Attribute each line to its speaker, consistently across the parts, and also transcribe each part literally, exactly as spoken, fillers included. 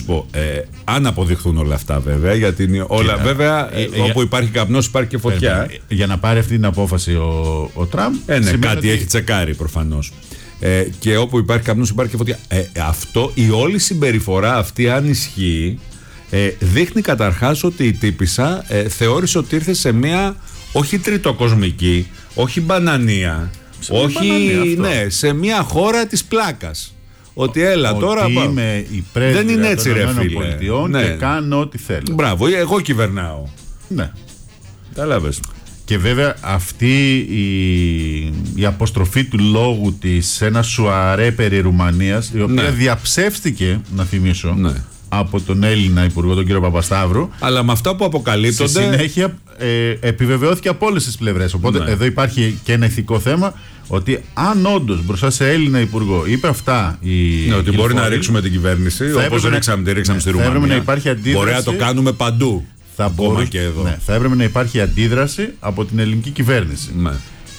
Speaker 1: πω, ε, αν αποδειχθούν όλα αυτά βέβαια, γιατί είναι όλα
Speaker 2: Κοίτα,
Speaker 1: βέβαια, ε, ε, όπου υπάρχει καπνός υπάρχει και φωτιά.
Speaker 2: Ε, για να πάρει αυτή την απόφαση ο, ο Τραμπ.
Speaker 1: Ε, ναι, κάτι
Speaker 2: ότι...
Speaker 1: έχει τσεκάρει προφανώς. Ε, και όπου υπάρχει καπνός υπάρχει και φωτιά. Ε, αυτό, η όλη συμπεριφορά αυτή, αν ισχύει, ε, δείχνει καταρχάς ότι η τύπισσα ε, θεώρησε ότι ήρθε σε μια, όχι τριτοκοσμική, όχι μπανανία, σε όχι, ναι, σε μια χώρα της πλάκας. Ότι έλα
Speaker 2: ότι
Speaker 1: τώρα.
Speaker 2: Είμαι η πρέσβυρα
Speaker 1: δεν είναι έτσι, ρε φίλε.
Speaker 2: Ναι. Και κάνω ό,τι θέλω.
Speaker 1: Μπράβο, εγώ κυβερνάω.
Speaker 2: Ναι.
Speaker 1: Κατάλαβες.
Speaker 2: Και βέβαια αυτή η, η αποστροφή του λόγου της σε ένα σουαρέ περί Ρουμανίας, η οποία ναι. διαψεύστηκε, να θυμίσω, ναι. από τον Έλληνα Υπουργό, τον κύριο Παπασταύρου.
Speaker 1: Αλλά με αυτά που αποκαλύπτονται.
Speaker 2: Στη συνέχεια ε, επιβεβαιώθηκε από όλες τις πλευρές. Οπότε ναι. εδώ υπάρχει και ένα ηθικό θέμα. Ότι αν όντως μπροστά σε Έλληνα Υπουργό είπε αυτά η.
Speaker 1: Ναι, ότι μπορεί
Speaker 2: φορή,
Speaker 1: να ρίξουμε την κυβέρνηση, όπως
Speaker 2: να...
Speaker 1: ρίξαμε, τη ρίξαμε
Speaker 2: ναι,
Speaker 1: στη Ρουμανία.
Speaker 2: Να υπάρχει αντίδραση,
Speaker 1: μπορεί να το κάνουμε παντού.
Speaker 2: Θα, μπορούσε, και εδώ. Ναι, θα έπρεπε να υπάρχει αντίδραση από την ελληνική κυβέρνηση. Ναι.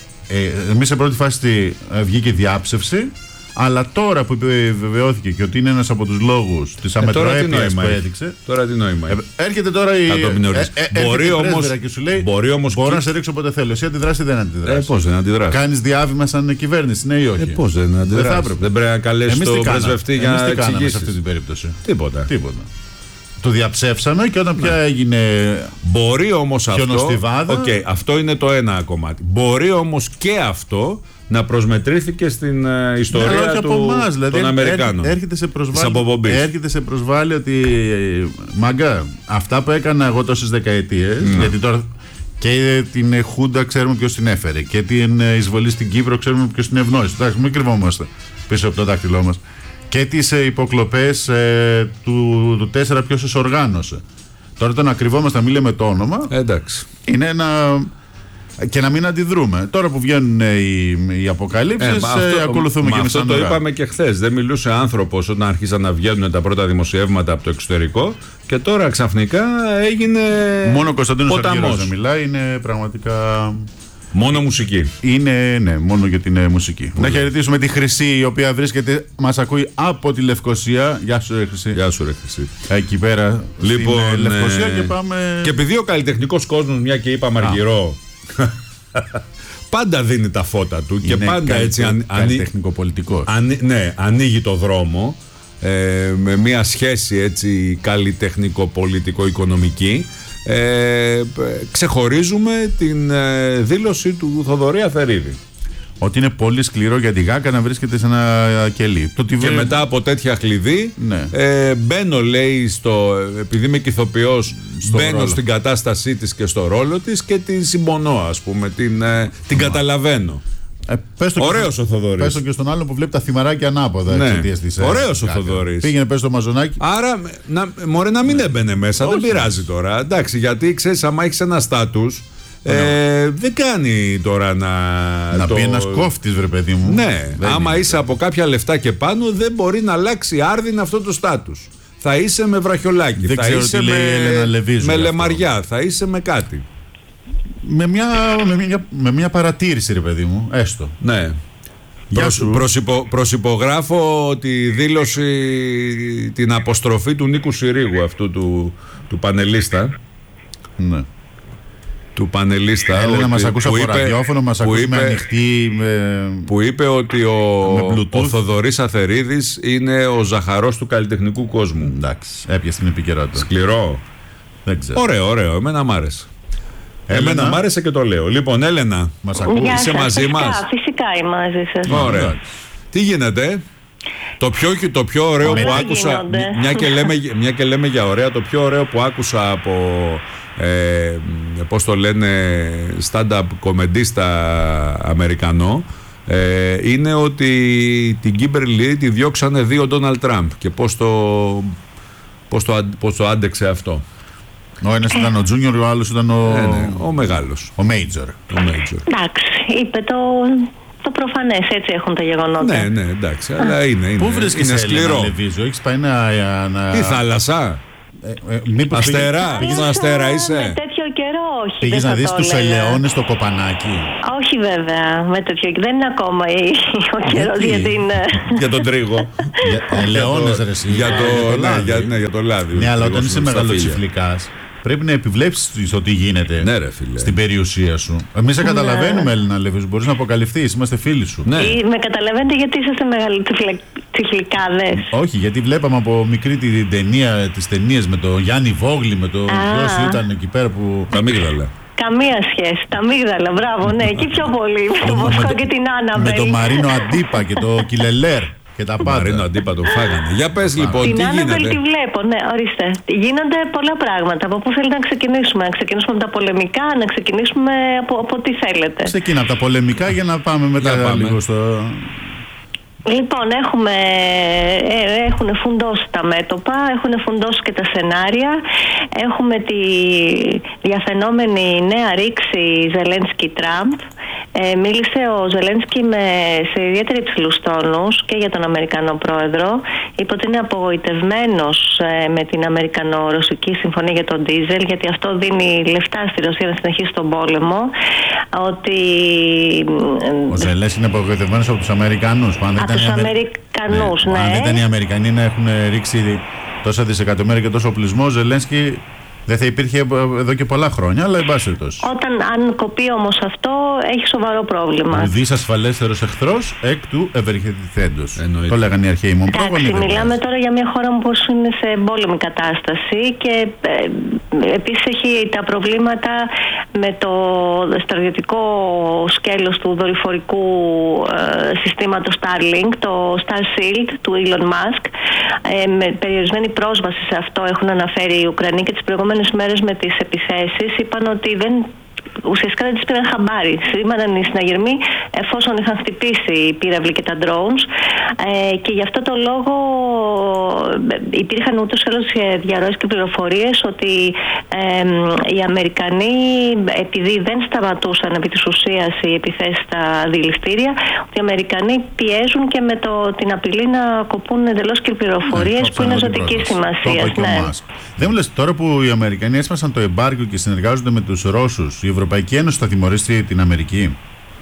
Speaker 2: Ε, εμείς σε πρώτη φάση βγήκε διάψευση. Αλλά τώρα που επιβεβαιώθηκε και ότι είναι ένας από τους λόγους της ε, αμετροέπειας που έδειξε.
Speaker 1: Τώρα τι νόημα.
Speaker 2: Ε, έρχεται τώρα η.
Speaker 1: Ε, ε, μπορεί όμως.
Speaker 2: Και σου λέει:
Speaker 1: μπορεί όμως
Speaker 2: μπορώ
Speaker 1: και...
Speaker 2: να σε ρίξω όποτε θέλω. Εσύ αντιδράσει ή δεν αντιδράσει.
Speaker 1: Ε, πώς δεν αντιδράσει.
Speaker 2: Κάνεις διάβημα σαν κυβέρνηση, ναι ή όχι.
Speaker 1: Ε, πώς δεν αντιδράσει. Δεν, θα δεν πρέπει να καλέσει τον πρεσβευτή για να εξηγήσει.
Speaker 2: Σε αυτή την περίπτωση.
Speaker 1: Τίποτα.
Speaker 2: Τίποτα. Το διαψεύσαμε και όταν πια έγινε.
Speaker 1: Μπορεί όμως αυτό.
Speaker 2: Okay,
Speaker 1: αυτό είναι το ένα κομμάτι. Μπορεί όμως και αυτό να προσμετρήθηκε στην uh, ιστορία
Speaker 2: ναι,
Speaker 1: του,
Speaker 2: εμάς, δηλαδή,
Speaker 1: των Αμερικάνων.
Speaker 2: Έρχεται σε προσβάλλει, έρχεται σε προσβάλλει ότι μάγκα, αυτά που έκανα εγώ τόσες δεκαετίες, mm. γιατί τώρα και την Χούντα ξέρουμε ποιος την έφερε και την εισβολή στην Κύπρο ξέρουμε ποιος την ευνόησε. Εντάξει, μην κρυβόμαστε πίσω από το δάχτυλό μας. Και τις ε, υποκλοπές ε, του, του τέσσερα ποιος τις οργάνωσε. Τώρα το να κρυβόμαστε, να μην λέμε το όνομα,
Speaker 1: εντάξει.
Speaker 2: είναι ένα... και να μην αντιδρούμε. Τώρα που βγαίνουν οι, οι αποκαλύψεις, ε, αυτό, ε, ακολουθούμε
Speaker 1: μα
Speaker 2: και
Speaker 1: αυτό
Speaker 2: εμείς.
Speaker 1: Αυτό το είπαμε και χθες. Δεν μιλούσε άνθρωπος όταν άρχισαν να βγαίνουν τα πρώτα δημοσιεύματα από το εξωτερικό και τώρα ξαφνικά έγινε.
Speaker 2: Μόνο ο Κωνσταντίνος Αργυρός δεν μιλάει, είναι πραγματικά.
Speaker 1: Μόνο μουσική.
Speaker 2: Είναι, ναι, μόνο για την ε, μουσική. Πολύ. Να χαιρετήσουμε τη Χρυσή, η οποία βρίσκεται, μας ακούει από τη Λευκοσία. Γεια σου, ρε Χρυσή.
Speaker 1: Γεια σου, ρε Χρυσή.
Speaker 2: Εκεί πέρα.
Speaker 1: Λοιπόν,
Speaker 2: στην ε, Λευκοσία
Speaker 1: ε,
Speaker 2: και πάμε.
Speaker 1: Και επειδή ο καλλιτεχνικός κόσμος, μια και είπαμε Αργυρό, πάντα δίνει τα φώτα του και πάντα έτσι. Αν,
Speaker 2: καλλιτεχνικό-πολιτικός.
Speaker 1: Αν, ναι, ανοίγει το δρόμο ε, με μια σχέση έτσι καλλιτεχνικό-πολιτικό-οικονομική. Ε, ξεχωρίζουμε την ε, δήλωση του Θοδωρή Αθερίδη
Speaker 2: ότι είναι πολύ σκληρό για τη Γάκα να βρίσκεται σε ένα κελί. Το
Speaker 1: και βέ... μετά από τέτοια κλειδί
Speaker 2: ναι.
Speaker 1: ε, μπαίνω, λέει, στο, επειδή είμαι ηθοποιός, μπαίνω ρόλο. Στην κατάστασή της και στο ρόλο της και την συμπονώ, ας πούμε, την, ε, την καταλαβαίνω.
Speaker 2: Ε, Ωραίος
Speaker 1: ο Θοδωρής.
Speaker 2: Πες το και στον άλλον που βλέπει τα θυμαράκια ανάποδα.
Speaker 1: Ναι. Ωραίος ο Θοδωρής.
Speaker 2: Πήγαινε πες το μαζονάκι.
Speaker 1: Άρα, να, μωρέ, να μην ναι. έμπαινε μέσα. Όχι. Δεν πειράζει τώρα. Εντάξει, γιατί ξέρεις, άμα έχεις ένα στάτους, ε, δεν κάνει τώρα να.
Speaker 2: Να
Speaker 1: το...
Speaker 2: πει ένας κόφτης, βρε παιδί μου.
Speaker 1: Ναι, δεν άμα είσαι από κάποια λεφτά και πάνω, δεν μπορεί να αλλάξει άρδιν αυτό το στάτους. Θα είσαι με βραχιολάκι.
Speaker 2: Δεν
Speaker 1: θα
Speaker 2: ξέρω
Speaker 1: είσαι
Speaker 2: τι
Speaker 1: με,
Speaker 2: λέει,
Speaker 1: με λεμαριά. Θα είσαι με κάτι.
Speaker 2: Με μια, με, μια, με μια παρατήρηση, ρε παιδί μου, έστω.
Speaker 1: Ναι. Προσ, προσυπο, προσυπογράφω τη δήλωση, την αποστροφή του Νίκου Συρίγου, αυτού του, του πανελίστα.
Speaker 2: Ναι.
Speaker 1: Του πανελίστα.
Speaker 2: Έλενα, μας ακούσει από ραδιόφωνο, μας ακούσει με ανοιχτή. Με...
Speaker 1: Που είπε ότι ο, ο Θοδωρής Αθερίδης είναι ο ζαχαρός του καλλιτεχνικού κόσμου.
Speaker 2: Εντάξει, έπιασε την επικαιρότητα.
Speaker 1: Σκληρό.
Speaker 2: Δεν ξέρω.
Speaker 1: Ωραίο, ωραίο. Εμένα μ' άρεσε.
Speaker 2: Έλενα.
Speaker 1: Εμένα μ' άρεσε και το λέω. Λοιπόν, Έλενα,
Speaker 2: μας ακούει.
Speaker 3: Γεια
Speaker 1: είσαι
Speaker 3: σας,
Speaker 1: μαζί
Speaker 3: φυσικά,
Speaker 1: μας.
Speaker 3: Φυσικά είμαι μαζί σας.
Speaker 1: Ωραία. Τι γίνεται? Το πιο, το πιο ωραίο
Speaker 3: Ωραία
Speaker 1: που άκουσα,
Speaker 3: γίνονται.
Speaker 1: μια και, λέμε, μια και λέμε για ωραία, το πιο ωραίο που άκουσα από, ε, πώς το λένε, stand-up κομεντίστα Αμερικανό, ε, είναι ότι την Kimberly τη διώξανε δύο Ντόναλντ Τραμπ και πώς το, πώς το, πώς το άντεξε αυτό.
Speaker 2: Ο ένας ήταν ο Junior, ο άλλος ήταν ο...
Speaker 1: Ε, ναι, ο μεγάλος.
Speaker 2: Ο Major.
Speaker 1: Ο Major.
Speaker 3: Εντάξει, είπε το, το προφανές, έτσι έχουν τα γεγονότα.
Speaker 1: Ναι, ναι, εντάξει, αλλά είναι, είναι,
Speaker 2: Πού βρίσκεσαι,
Speaker 1: είναι σκληρό.
Speaker 2: Έλενα Λεβίζο, έχεις πάει να... να...
Speaker 1: Τι θάλασσα,
Speaker 2: ε, ε, μήπως
Speaker 1: Αστέρα,
Speaker 2: πήγε...
Speaker 1: στον Αστέρα είσαι.
Speaker 3: Με τέτοιο καιρό Όχι.
Speaker 2: Πήγες να δεις τους ελαιώνες στο Κοπανάκι?
Speaker 3: Όχι βέβαια, με τέτοιο. Δεν είναι ακόμα ο καιρός για την...
Speaker 1: Για τον τρίγο.
Speaker 2: Ελαιώνες ρε εσύ.
Speaker 1: Για το λάδι.
Speaker 2: Ναι, αλλά όταν είσαι μεγαλοτσιφλικάς πρέπει να επιβλέψεις το τι γίνεται, ναι, ρε, φίλε, στην περιουσία σου. Εμείς σε καταλαβαίνουμε, ναι, Έλληνα Λεβίς, μπορείς να αποκαλυφθείς, είμαστε φίλοι σου.
Speaker 3: Ναι. Με καταλαβαίνετε γιατί είσαστε μεγαλοτσιφλικάδες?
Speaker 2: Όχι, γιατί βλέπαμε από μικρή την ταινία, τις ταινίες με τον Γιάννη Βόγλη, με το ποιος ήταν εκεί πέρα που...
Speaker 1: Τα αμύγδαλα.
Speaker 3: Καμία σχέση. Τα αμύγδαλα, μπράβο, ναι, εκεί πιο πολύ. Με το Βοσκό και την Άνναμπελ.
Speaker 2: Με τον Μαρίνο Αντίπα και το Κιλελέρ. Και τα πάντα.
Speaker 1: Μαρίνο Αντίπα το φάγανε. Για πες λοιπόν,
Speaker 3: την
Speaker 1: τι γίνεται?
Speaker 3: Την Άνναμπελ τη βλέπω, ναι, ορίστε. Γίνονται πολλά πράγματα. Από πού θέλετε να ξεκινήσουμε? Να ξεκινήσουμε από τα πολεμικά, να ξεκινήσουμε από, από τι θέλετε?
Speaker 2: Ξεκινά από τα πολεμικά για να πάμε μετά πάμε. λίγο στο...
Speaker 3: Λοιπόν, έχουμε, ε, έχουν φουντώσει τα μέτωπα, έχουν φουντώσει και τα σενάρια. Έχουμε τη διαφαινόμενη νέα ρήξη Ζελένσκι-Τραμπ. Ε, μίλησε ο Ζελένσκι με, σε ιδιαίτερα υψηλούς τόνους και για τον Αμερικανό πρόεδρο. Είπε ότι είναι απογοητευμένος ε, με την Αμερικανο-Ρωσική συμφωνία για τον ντίζελ, γιατί αυτό δίνει λεφτά στη Ρωσία να συνεχίσει τον πόλεμο. Ότι...
Speaker 2: Ο Ζελένσκι είναι απογοητευμένος από τους Αμερικανούς.
Speaker 3: Από τους Αμερικανούς, ναι. ναι.
Speaker 2: Αν ήταν οι Αμερικανοί να έχουν ρίξει τόσα δισεκατομμύρια και τόσο πλεισμό, ο Ζελένσκι δεν θα υπήρχε εδώ και πολλά χρόνια, αλλά εν πάση περιπτώσει.
Speaker 3: Όταν αν κοπεί όμως αυτό, έχει σοβαρό πρόβλημα.
Speaker 2: Ουδής ασφαλέστερος εχθρός εκ του ευεργετηθέντος. Το λέγανε οι αρχαίοι μου πρόγονοι.
Speaker 3: Μιλάμε τώρα για μια χώρα που είναι σε εμπόλεμη κατάσταση και ε, επίσης έχει τα προβλήματα με το στρατιωτικό σκέλος του δορυφορικού ε, συστήματος Starlink, το Starshield του Elon Musk. Ε, με περιορισμένη πρόσβαση σε αυτό έχουν αναφέρει οι Ουκρανοί, και τις προηγούμενες μέρες με τις επιθέσεις είπαν ότι δεν, ουσιαστικά δεν τις πήραν χαμπάρι. Σήμαναν οι συναγερμοί εφόσον είχαν χτυπήσει οι πύραυλοι και τα drones, ε, και γι' αυτό το λόγο υπήρχαν ούτως ή άλλως διαρροές και πληροφορίες ότι ε, οι Αμερικανοί, επειδή δεν σταματούσαν επί της ουσίας οι επιθέσεις στα αντιληστήρια, ότι οι Αμερικανοί πιέζουν και με το, την απειλή να κοπούν εντελώς και πληροφορίες, ναι, που είναι ζωτική σημασία. Ναι.
Speaker 2: Δεν μου λες, τώρα που οι Αμερικανοί έσπασαν το εμπάργκο και συνεργάζονται με τους Ρώσους, η Ευρωπαϊκή Ένωση θα τιμωρήσει την Αμερική?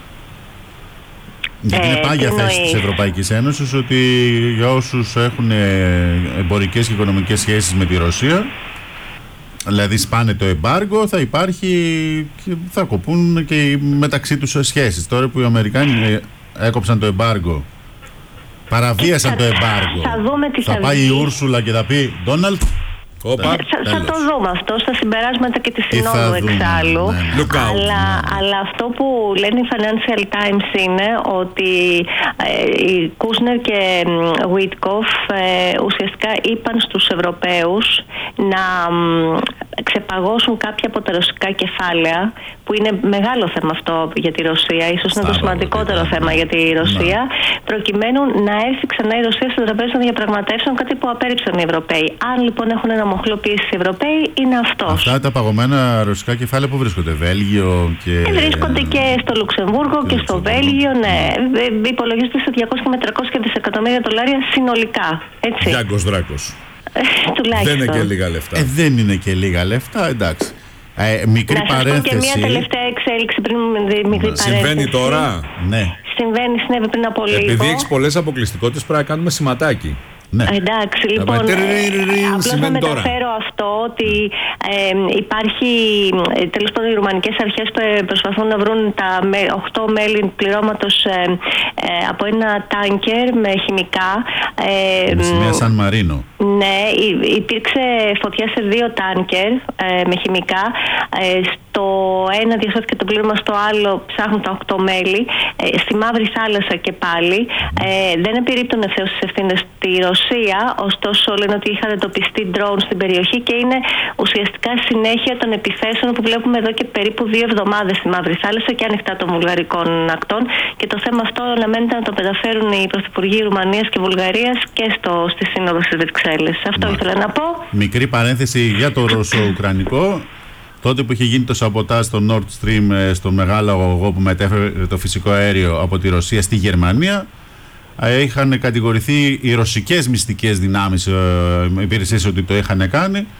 Speaker 2: Γιατί είναι πάγια θέση της Ευρωπαϊκής Ένωσης ότι για όσους έχουν εμπορικές και οικονομικές σχέσεις με τη Ρωσία, δηλαδή σπάνε το εμπάργκο, θα υπάρχει και θα κοπούν και μεταξύ τους σχέσεις. Τώρα που οι Αμερικάνοι έκοψαν το εμπάργκο, παραβίασαν το εμπάργκο,
Speaker 3: θα, δούμε τι
Speaker 2: θα,
Speaker 3: θα
Speaker 2: πάει η Ούρσουλα και θα πει «Ντόναλντ».
Speaker 3: Οπα, θα, θα το δούμε αυτό στα συμπεράσματα και τη συνόδου εξάλλου.
Speaker 2: Ναι, ναι.
Speaker 3: Αλλά, ναι. αλλά αυτό που λένε οι Financial Times είναι ότι ε, οι Κούσνερ και Βίτκοφ ε, ουσιαστικά είπαν στους Ευρωπαίους να ε, ξεπαγώσουν κάποια από τα ρωσικά κεφάλαια, που είναι μεγάλο θέμα αυτό για τη Ρωσία, ίσως είναι το σημαντικότερο ναι. θέμα για τη Ρωσία, ναι. προκειμένου να έρθει ξανά η Ρωσία στο τραπέζι των διαπραγματεύσεων, κάτι που απέρριψαν οι Ευρωπαίοι. Αν λοιπόν έχουν ένα μοχλό πίεση οι Ευρωπαίοι, είναι αυτός.
Speaker 2: Αυτά τα παγωμένα ρωσικά κεφάλαια που βρίσκονται? Βέλγιο και...
Speaker 3: και βρίσκονται και στο Λουξεμβούργο και, και στο Βέλγιο, ναι. Υπολογίζονται σε διακόσια με τριακόσια δισεκατομμύρια δολάρια συνολικά. Έτσι.
Speaker 1: Γιάνγκος Δράκος.
Speaker 3: Τουλάχιστον.
Speaker 1: Δεν είναι και λίγα λεφτά.
Speaker 2: Ε, δεν είναι και λίγα λεφτά, εντάξει. Ε, μικρή
Speaker 3: να σας
Speaker 2: παρένθεση.
Speaker 3: πω και μια τελευταία εξέλιξη πριν μικρή παρένθεση.
Speaker 1: Συμβαίνει τώρα.
Speaker 2: Ναι.
Speaker 3: Συμβαίνει, συνέβη πριν από λίγο.
Speaker 1: Επειδή έχεις πολλές αποκλειστικότητες, πρέπει να κάνουμε σηματάκι.
Speaker 3: Ναι. Εντάξει, λοιπόν, απλώς να μεταφέρω αυτό ότι ε, υπάρχει, τέλος πάντων οι ρουμανικές αρχές προσπαθούν να βρουν τα οκτώ μέλη πληρώματος ε, ε, από ένα τάνκερ με χημικά.
Speaker 2: Ε, με σημαία Σαν Μαρίνο.
Speaker 3: Ναι, υπήρξε φωτιά σε δύο τάνκερ ε, με χημικά. Ε, στο ένα διασώθηκε το πλήρωμα, στο άλλο ψάχνουν τα οκτώ μέλη. Ε, στη Μαύρη Θάλασσα και πάλι. Ε, δεν επιρρύπτουν ευθέως τις ευθύνες στη Ρωσία, ωστόσο λένε ότι είχαν εντοπιστεί ντρόουν στην περιοχή και είναι ουσιαστικά συνέχεια των επιθέσεων που βλέπουμε εδώ και περίπου δύο εβδομάδες στη Μαύρη Θάλασσα και ανοιχτά των βουλγαρικών ακτών. Και το θέμα αυτό αναμένεται να το μεταφέρουν οι πρωθυπουργοί Ρουμανίας και Βουλγαρίας και στο, στη Σύνοδο στις Βρυξέλλες. Αυτό Μα. ήθελα να πω. Μικρή
Speaker 2: παρένθεση για το ρωσο-ουκρανικό. Τότε που είχε γίνει το σαμποτάζ στο Nord Stream, στο μεγάλο αγωγό που μετέφερε το φυσικό αέριο από τη Ρωσία στη Γερμανία, είχαν κατηγορηθεί οι ρωσικές μυστικές δυνάμεις, υπηρεσίες, ότι το είχαν κάνει.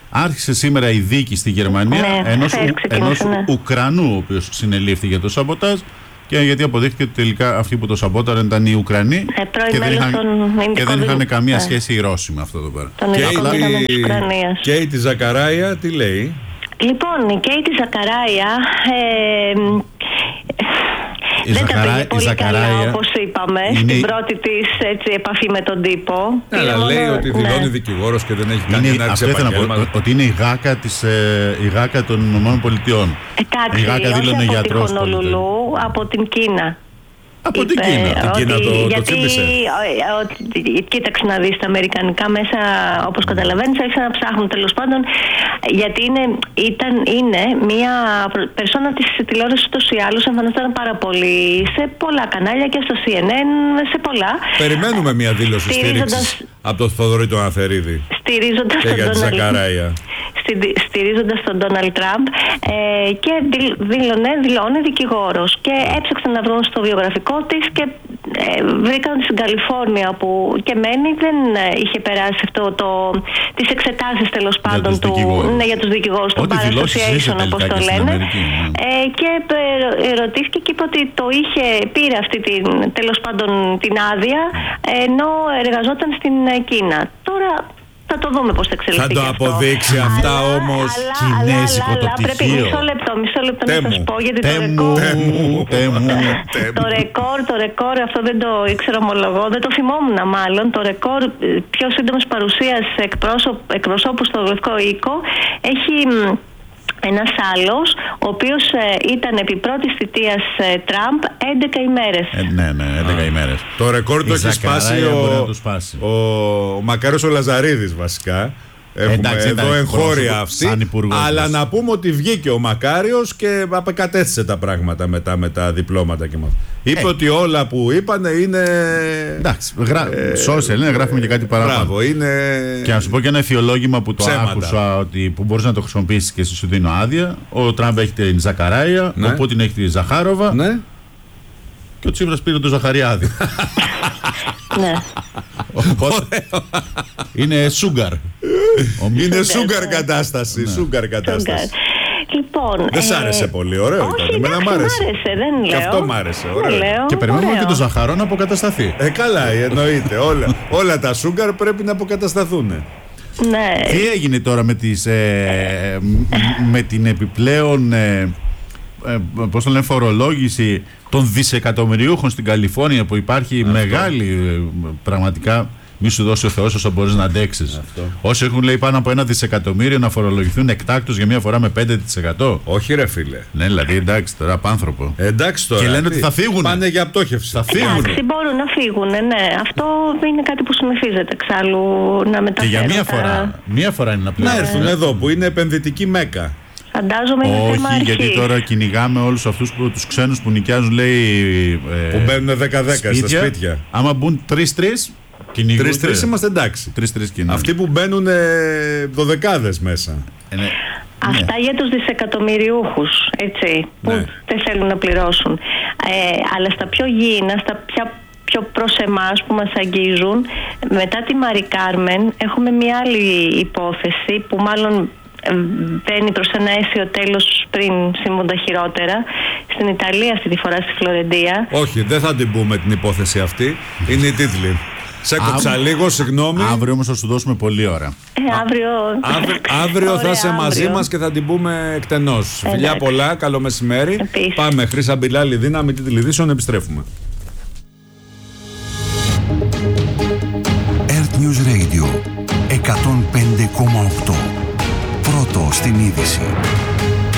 Speaker 2: Άρχισε σήμερα η δίκη στη Γερμανία
Speaker 3: ναι,
Speaker 2: ενός, ου, ενός
Speaker 3: ναι.
Speaker 2: Ουκρανού, ο οποίος συνελήφθη για το σαμποτάζ. Και γιατί αποδείχθηκε ότι τελικά αυτοί που το σαμπόταραν ήταν οι Ουκρανοί
Speaker 3: ε,
Speaker 2: και, δεν είχαν, και δεν είχαν καμία
Speaker 3: ναι.
Speaker 2: σχέση οι Ρώσοι με αυτό το πράγμα.
Speaker 1: Και η τη Ζακαράια τι λέει?
Speaker 3: Λοιπόν, η Κέιτι Ζακαράια ε,
Speaker 2: η
Speaker 3: δεν
Speaker 2: Ζακαρά,
Speaker 3: τα πήγε πολύ
Speaker 2: Ζακαράια
Speaker 3: καλά, όπως είπαμε, είναι... στην πρώτη της έτσι, επαφή με τον τύπο.
Speaker 1: Ναι, αλλά μόνο... λέει ότι δηλώνει ναι. δικηγόρος και δεν έχει κάνει ένα
Speaker 2: επαγγέλμα. Ότι είναι η γάκα, της, ε, η γάκα των ΗΠΑ.
Speaker 3: Εντάξει,
Speaker 2: η γάκα δήλωνε
Speaker 3: όχι
Speaker 2: γιατρός.
Speaker 3: Από τη Χονολουλού, από την Κίνα.
Speaker 2: Από την Κίνα.
Speaker 1: Την Κίνα το,
Speaker 3: γιατί,
Speaker 1: το τσίπησε.
Speaker 3: Κοίταξε να δεις, τα αμερικανικά μέσα, όπως καταλαβαίνεις, άρχισαν να ψάχνουν τέλος πάντων, γιατί είναι, ήταν, είναι μια περσόνα της τηλεόρασης ούτως ή άλλως, εμφανιζόταν πάρα πολύ σε πολλά κανάλια και στο σι εν εν, σε πολλά.
Speaker 1: Περιμένουμε μια δήλωση στήριξης από τον Θοδωρή τον Αθερίδη.
Speaker 3: Στηρίζοντας
Speaker 1: και για τη Ζακαράια.
Speaker 3: Στηρίζοντας τον Ντόναλντ Τραμπ ε, και δήλωνε, δηλώνει δικηγόρος και έψαξαν να βρουν στο βιογραφικό της και ε, βρήκαν στην Καλιφόρνια που και μένει, δεν ε, είχε περάσει αυτό το, τις εξετάσεις τέλος πάντων του, ναι, για τους δικηγόρους, το Bar Association όπως το λένε Αμερική, ναι. ε, και ε, ρωτήθηκε και είπε ότι το είχε, πήρε αυτή την, τέλος πάντων την άδεια ενώ εργαζόταν στην Κίνα. Τώρα θα το δούμε πώς θα εξελιχθεί.
Speaker 1: Θα το αποδείξει αυτό. Αυτά όμως
Speaker 2: κινέζικο το πτυχίο.
Speaker 3: Πρέπει μισό λεπτό, μισό λεπτό να σας πω γιατί το ρεκόρ. Το ρεκόρ, το ρεκόρ, αυτό δεν το ήξερα ομολογώ, δεν το θυμόμουν μάλλον. Το ρεκόρ πιο σύντομης παρουσίας εκπροσώπου στο Λευκό Οίκο έχει ένας άλλος, ο οποίος ε, ήταν επί πρώτης θητείας ε, Τραμπ έντεκα ημέρες.
Speaker 2: Ε, ναι, ναι, έντεκα ημέρες.
Speaker 1: Το ρεκόρ το έχει σπάσει ο, ο, ο Μακάριος ο Λαζαρίδης βασικά. Έχουμε εντάξει, εδώ εγχώρια αυτή. Αλλά να πούμε ότι βγήκε ο Μακάριος και απεκατέστησε τα πράγματα μετά με τα διπλώματα και μάθω. Είπε ε. ότι όλα που είπανε είναι.
Speaker 2: Εντάξει, γρα... ε, social είναι, γράφουμε και κάτι παραπάνω.
Speaker 1: Μπράβο, είναι.
Speaker 2: Και να σου πω και ένα αιτιολόγημα που το ψέματα. Άκουσα ότι, που μπορεί να το χρησιμοποιήσει και εσύ σου δίνω άδεια. Ο Τραμπ έχει την Ζακαράια, ναι. Ο Πούτιν έχει τη Ζαχάροβα.
Speaker 1: Ναι.
Speaker 2: Και ο Τσίπρας πήρε το Ζαχαριάδη.
Speaker 3: Ναι.
Speaker 2: Είναι σούγκαρ.
Speaker 1: Είναι σούγκαρ κατάσταση. Σούγκαρ κατάσταση.
Speaker 3: Λοιπόν,
Speaker 1: δεν σ' άρεσε ε... πολύ, ωραίο
Speaker 3: όχι,
Speaker 1: ήταν. Εμένα μ' άρεσε.
Speaker 3: δεν λέω.
Speaker 1: Και αυτό μ' άρεσε, ωραίο.
Speaker 3: Λέω,
Speaker 2: και περιμένουμε
Speaker 3: ωραίο.
Speaker 2: Και το ζαχαρό να αποκατασταθεί.
Speaker 1: Ε, καλά, εννοείται. όλα, όλα τα σούγκαρ πρέπει να αποκατασταθούν.
Speaker 3: Ναι.
Speaker 2: Τι έγινε τώρα με, τις, ε, με την επιπλέον ε, ε, πώς το λένε, φορολόγηση των δισεκατομμυριούχων στην Καλιφόρνια που υπάρχει αυτό. Μεγάλη ε, πραγματικά. Μη σου δώσει ο Θεός όσο μπορείς να αντέξεις. Όσοι έχουν λέει πάνω από ένα δισεκατομμύριο να φορολογηθούν εκτάκτως για μία φορά με πέντε τοις εκατό.
Speaker 1: Όχι ρε φίλε.
Speaker 2: Ναι, δηλαδή εντάξει τώρα απάνθρωπο.
Speaker 1: Εντάξει τώρα.
Speaker 2: Και λένε ότι θα φύγουν.
Speaker 1: Πάνε για πτώχευση.
Speaker 2: Θα φύγουν.
Speaker 3: Εντάξει, μπορούν να φύγουν, ναι. Αυτό είναι κάτι που συνηθίζεται εξάλλου να μεταφέρουν.
Speaker 2: Και για μία φορά. Μία φορά είναι να πληρώσουν.
Speaker 1: Να έρθουν εδώ που είναι επενδυτική μέκα.
Speaker 3: Φαντάζομαι είναι
Speaker 2: όχι,
Speaker 3: θέμα αρχής.
Speaker 2: Γιατί τώρα κυνηγάμε όλους αυτούς που, τους ξένους που νοικιάζουν, λέει. Ε,
Speaker 1: που μπαίνουν δέκα δέκα στα σπίτια.
Speaker 2: Άμα μπουν τρεις τρεις.
Speaker 1: Τρεις-τρεις είμαστε εντάξει.
Speaker 2: Τρεις-τρεις
Speaker 1: αυτοί που μπαίνουν ε, δωδεκάδες μέσα.
Speaker 2: Ε, ναι.
Speaker 3: Αυτά ναι. Για τους δισεκατομμυριούχους, έτσι, που ναι. Δεν θέλουν να πληρώσουν. Ε, αλλά στα πιο γήινα, στα πια, πιο προς εμάς που μας αγγίζουν, μετά τη Μαρι Κάρμεν έχουμε μια άλλη υπόθεση που μάλλον μπαίνει προς ένα αίσιο τέλος πριν συμβούν τα χειρότερα. Στην Ιταλία αυτή τη φορά, στη Φλωρεντία.
Speaker 1: Όχι, δεν θα την πούμε την υπόθεση αυτή. Είναι η τίτλη. Σε κόψα λίγο, συγγνώμη.
Speaker 2: Αύριο όμως θα σου δώσουμε πολλή ώρα.
Speaker 3: Ε, αύριο
Speaker 1: αύριο, αύριο θα είσαι μαζί μας και θα την πούμε εκτενώς. Ε, Φιλιά πολλά, καλό μεσημέρι.
Speaker 3: Επίσης.
Speaker 1: Πάμε, Χρύσα Μπιλάλη, δύναμη τηλεοπτήσεων, επιστρέφουμε.
Speaker 4: Earth News Radio εκατόν πέντε κόμμα οκτώ. Πρώτο στην είδηση.